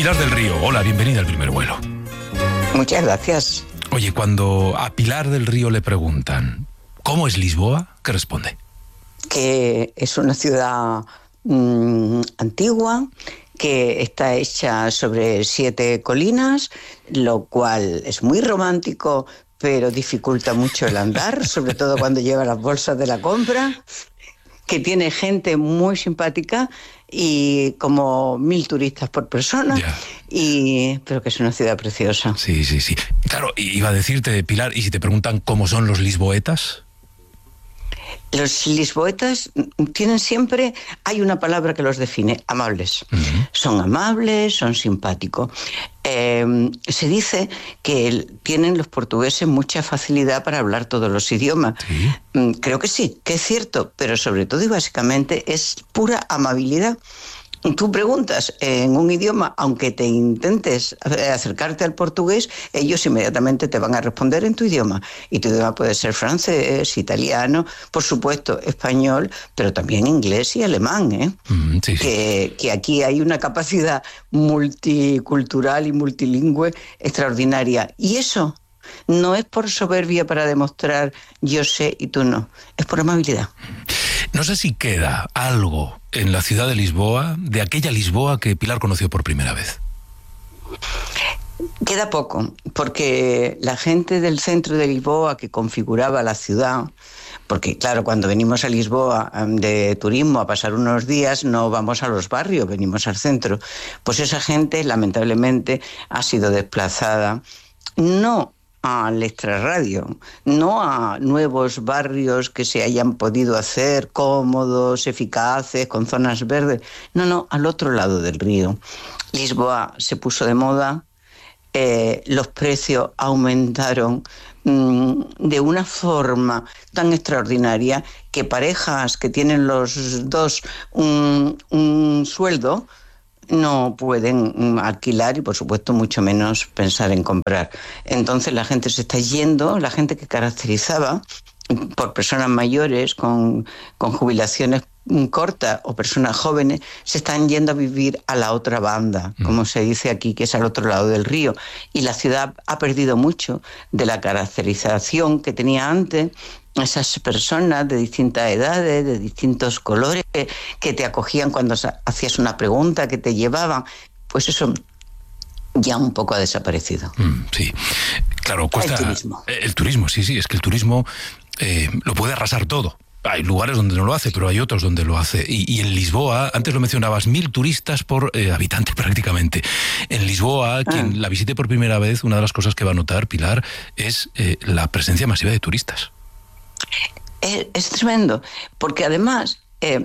Pilar del Río, hola, bienvenida al Primer Vuelo. Muchas gracias. Oye, cuando a Pilar del Río le preguntan ¿cómo es Lisboa?, ¿qué responde? Que es una ciudad antigua, que está hecha sobre 7 colinas, lo cual es muy romántico, pero dificulta mucho el andar, sobre todo cuando lleva las bolsas de la compra, que tiene gente muy simpática y como 1000 turistas por persona, pero que es una ciudad preciosa. Sí. Claro, iba a decirte, Pilar, ¿y si te preguntan cómo son los lisboetas? Los lisboetas tienen siempre, hay una palabra que los define, amables. Uh-huh. Son amables, son simpáticos. Se dice que tienen los portugueses mucha facilidad para hablar todos los idiomas. ¿Sí? Creo que sí, que es cierto, pero sobre todo y básicamente es pura amabilidad. Tú preguntas en un idioma, aunque te intentes acercarte al portugués, ellos inmediatamente te van a responder en tu idioma. Y tu idioma puede ser francés, italiano, por supuesto español, pero también inglés y alemán, ¿eh? Sí. Que aquí hay una capacidad multicultural y multilingüe extraordinaria. Y eso no es por soberbia para demostrar yo sé y tú no, es por amabilidad. No sé si queda algo en la ciudad de Lisboa, de aquella Lisboa que Pilar conoció por primera vez. Queda poco, porque la gente del centro de Lisboa que configuraba la ciudad, porque claro, cuando venimos a Lisboa de turismo a pasar unos días, no vamos a los barrios, venimos al centro, pues esa gente lamentablemente ha sido desplazada, no al extrarradio, no a nuevos barrios que se hayan podido hacer cómodos, eficaces, con zonas verdes, no, al otro lado del río. Lisboa se puso de moda, los precios aumentaron de una forma tan extraordinaria que parejas que tienen los dos un sueldo no pueden alquilar y, por supuesto, mucho menos pensar en comprar. Entonces la gente se está yendo, la gente que caracterizaba por personas mayores con jubilaciones cortas o personas jóvenes, se están yendo a vivir a la otra banda, como se dice aquí, que es al otro lado del río. Y la ciudad ha perdido mucho de la caracterización que tenía antes, esas personas de distintas edades, de distintos colores, que te acogían cuando hacías una pregunta, que te llevaban. Pues eso ya un poco ha desaparecido. Sí, claro, cuesta... El turismo. El turismo, sí, es que el turismo lo puede arrasar todo. Hay lugares donde no lo hace, pero hay otros donde lo hace. Y en Lisboa, antes lo mencionabas, 1000 turistas por habitante prácticamente. En Lisboa, quien la visite por primera vez, una de las cosas que va a notar, Pilar, es la presencia masiva de turistas. Es tremendo, porque además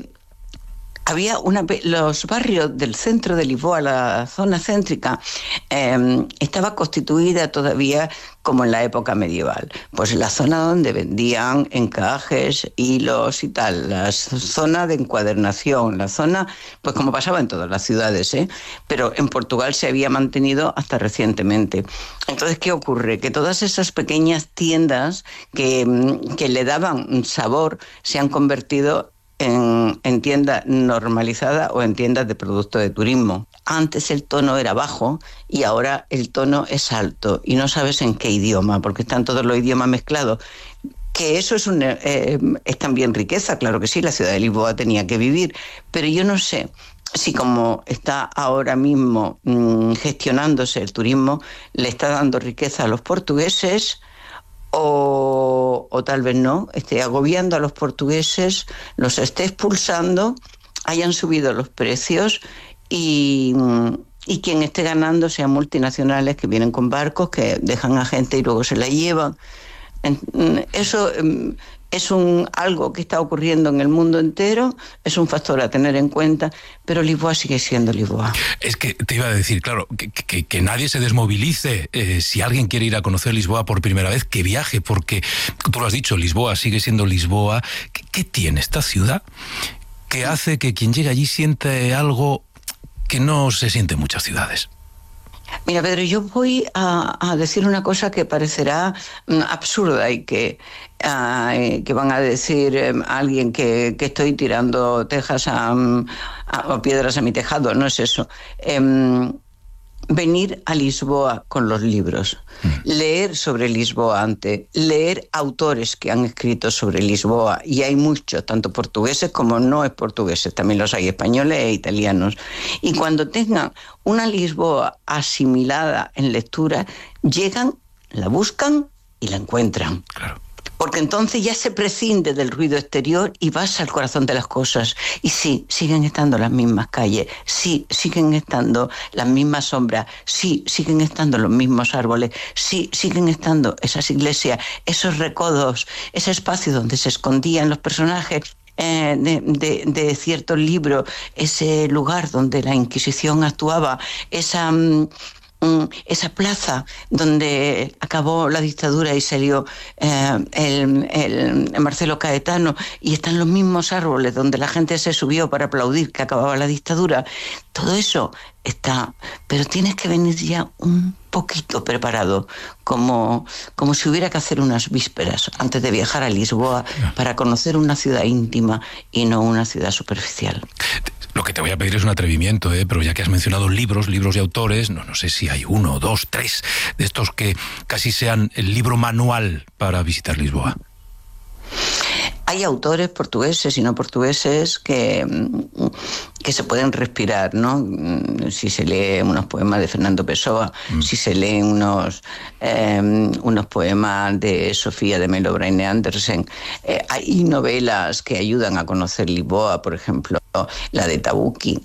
había los barrios del centro de Lisboa, la zona céntrica, estaba constituida todavía como en la época medieval. Pues la zona donde vendían encajes, hilos y tal, la zona de encuadernación, la zona, pues como pasaba en todas las ciudades, pero en Portugal se había mantenido hasta recientemente. Entonces, ¿qué ocurre? Que todas esas pequeñas tiendas que le daban sabor se han convertido en tiendas normalizadas o en tiendas de productos de turismo. Antes el tono era bajo y ahora el tono es alto y no sabes en qué idioma, porque están todos los idiomas mezclados. Que eso es también riqueza, claro que sí, la ciudad de Lisboa tenía que vivir, pero yo no sé si como está ahora mismo gestionándose el turismo, le está dando riqueza a los portugueses o tal vez no, esté agobiando a los portugueses, los esté expulsando, hayan subido los precios y quien esté ganando sean multinacionales que vienen con barcos, que dejan a gente y luego se la llevan. Eso es algo que está ocurriendo en el mundo entero, es un factor a tener en cuenta, pero Lisboa sigue siendo Lisboa. Es que te iba a decir, claro, que nadie se desmovilice. Si alguien quiere ir a conocer Lisboa por primera vez, que viaje, porque tú lo has dicho, Lisboa sigue siendo Lisboa. ¿Qué tiene esta ciudad que hace que quien llegue allí siente algo que no se siente en muchas ciudades? Mira, Pedro, yo voy a decir una cosa que parecerá absurda y que van a decir alguien que estoy tirando tejas o piedras a mi tejado. No es eso. venir a Lisboa con los libros, leer sobre Lisboa antes, leer autores que han escrito sobre Lisboa, y hay muchos, tanto portugueses como no es portugueses, también los hay españoles e italianos. Y cuando tengan una Lisboa asimilada en lectura, llegan, la buscan y la encuentran. Claro. Porque entonces ya se prescinde del ruido exterior y vas al corazón de las cosas. Y sí, siguen estando las mismas calles, sí, siguen estando las mismas sombras, sí, siguen estando los mismos árboles, sí, siguen estando esas iglesias, esos recodos, ese espacio donde se escondían los personajes de ciertos libros, ese lugar donde la Inquisición actuaba, esa plaza donde acabó la dictadura y salió el Marcelo Caetano, y están los mismos árboles donde la gente se subió para aplaudir que acababa la dictadura. Todo eso está, pero tienes que venir ya un poquito preparado, como si hubiera que hacer unas vísperas antes de viajar a Lisboa para conocer una ciudad íntima y no una ciudad superficial. Lo que te voy a pedir es un atrevimiento, pero ya que has mencionado libros y autores, no sé si hay 1, 2, 3 de estos que casi sean el libro manual para visitar Lisboa. Hay autores portugueses y no portugueses que se pueden respirar, ¿no? Si se lee unos poemas de Fernando Pessoa, si se leen unos poemas de Sofía de Melo Braine Andersen, hay novelas que ayudan a conocer Lisboa, por ejemplo, la de Tabucchi,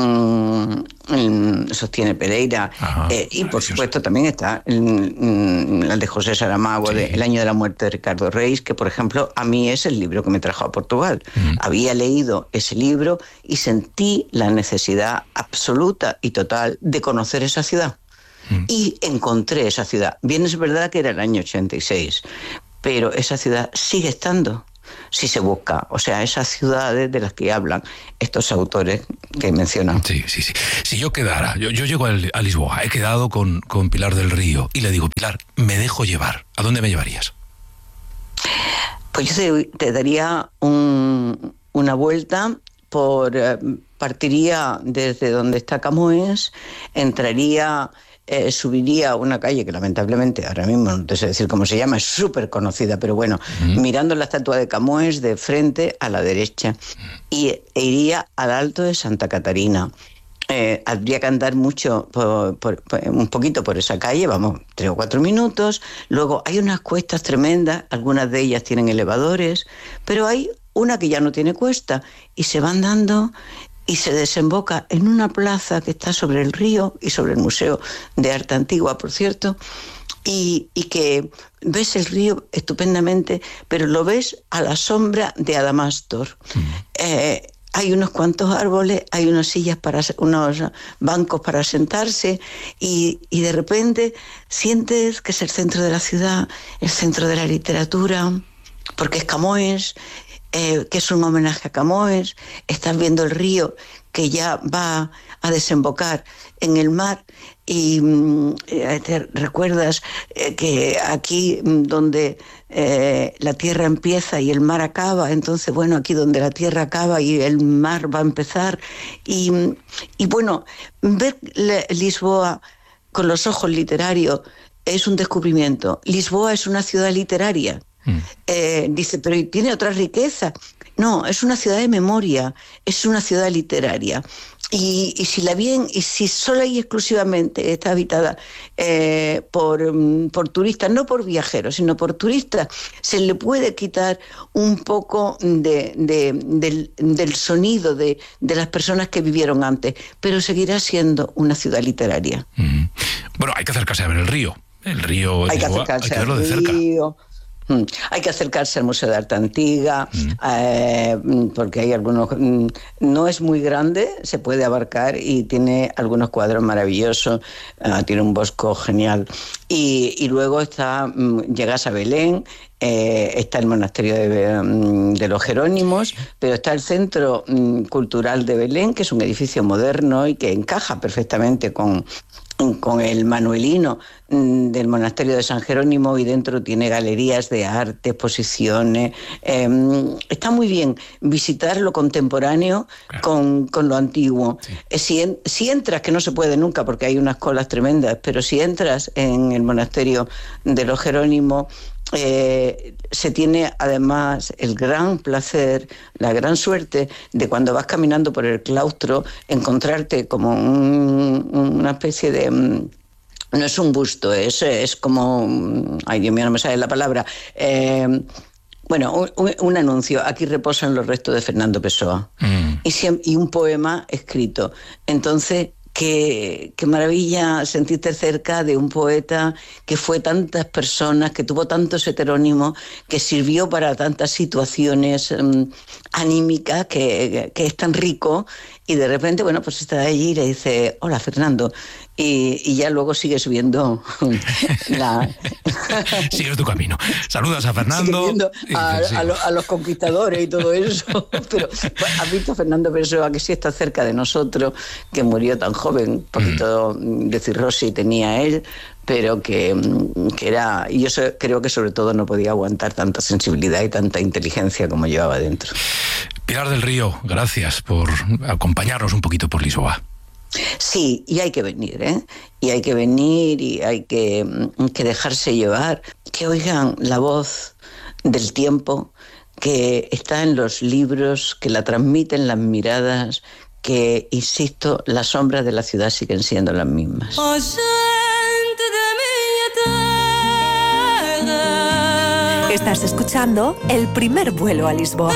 sostiene Pereira, y por supuesto también está la de José Saramago, sí, de El año de la muerte de Ricardo Reis, que por ejemplo a mí es el libro que me trajo a Portugal. Había leído ese libro y sentí la necesidad absoluta y total de conocer esa ciudad. Y encontré esa ciudad. Bien, es verdad que era el año 86, pero esa ciudad sigue estando, si se busca. O sea, esas ciudades de las que hablan estos autores que mencionan. Sí. Si yo quedara, yo llego a Lisboa, he quedado con Pilar del Río y le digo, Pilar, me dejo llevar, ¿a dónde me llevarías? Pues yo te daría una vuelta partiría desde donde está Camões, entraría, subiría una calle que lamentablemente ahora mismo no te sé decir cómo se llama, es súper conocida, pero bueno, mirando la estatua de Camões de frente a la derecha, e iría al Alto de Santa Catarina. Habría que andar mucho, un poquito por esa calle, vamos, 3 o 4 minutos. Luego hay unas cuestas tremendas, algunas de ellas tienen elevadores, pero hay una que ya no tiene cuesta y se van dando y se desemboca en una plaza que está sobre el río y sobre el Museo de Arte Antigua, por cierto, y que ves el río estupendamente, pero lo ves a la sombra de Adamastor. Hay unos cuantos árboles, hay unos bancos para sentarse y de repente sientes que es el centro de la ciudad, el centro de la literatura, porque es Camões, que es un homenaje a Camões. Estás viendo el río que ya va a desembocar en el mar y te recuerdas que aquí donde la tierra empieza y el mar acaba, entonces bueno, aquí donde la tierra acaba y el mar va a empezar y bueno, ver Lisboa con los ojos literarios es un descubrimiento. Lisboa es una ciudad literaria. Dice, pero tiene otra riqueza. No, es una ciudad de memoria, es una ciudad literaria. Y si sola y exclusivamente está habitada por turistas, no por viajeros, sino por turistas, se le puede quitar un poco del sonido de las personas que vivieron antes, pero seguirá siendo una ciudad literaria. Bueno, hay que acercarse a ver el río. El río hay que acercarse al río. Hay que acercarse al Museo de Arte Antigua, porque hay algunos, no es muy grande, se puede abarcar y tiene algunos cuadros maravillosos, tiene un bosco genial. Y luego llegas a Belén, está el monasterio de los Jerónimos, pero está el Centro Cultural de Belén, que es un edificio moderno y que encaja perfectamente con con el Manuelino del monasterio de San Jerónimo, y dentro tiene galerías de arte, exposiciones. Está muy bien visitar lo contemporáneo, claro, con lo antiguo. Sí. Si entras, que no se puede nunca porque hay unas colas tremendas, pero si entras en el monasterio de los Jerónimos, se tiene además el gran placer, la gran suerte de, cuando vas caminando por el claustro, encontrarte como una especie de... No es un busto, es como... Ay, Dios mío, no me sale la palabra. Bueno, un anuncio. Aquí reposan los restos de Fernando Pessoa. Y un poema escrito. Entonces, qué maravilla sentirte cerca de un poeta que fue tantas personas, que tuvo tantos heterónimos, que sirvió para tantas situaciones anímicas, que es tan rico, y de repente, bueno, pues está allí y le dice: hola, Fernando. Y ya luego sigues viendo sigues tu camino. Saludas a Fernando. Viendo a los conquistadores y todo eso. Pero has visto a Fernando Pessoa, que sí está cerca de nosotros, que murió tan joven, un poquito de cirrosis tenía él, pero que era... Y yo creo que sobre todo no podía aguantar tanta sensibilidad y tanta inteligencia como llevaba dentro. Pilar del Río, gracias por acompañarnos un poquito por Lisboa. Sí, y hay que venir, ¿eh? Y hay que venir y hay que dejarse llevar, que oigan la voz del tiempo, que está en los libros, que la transmiten las miradas, que, insisto, las sombras de la ciudad siguen siendo las mismas. Estás escuchando El primer vuelo a Lisboa.